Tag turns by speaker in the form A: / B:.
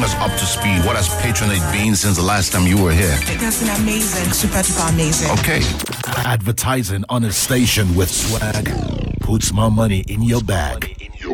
A: bring us up to speed. What has Patronage been since the last time you were here?
B: It has been amazing, super duper amazing.
A: Okay.
C: Advertising on a station with swag puts more money in your bag.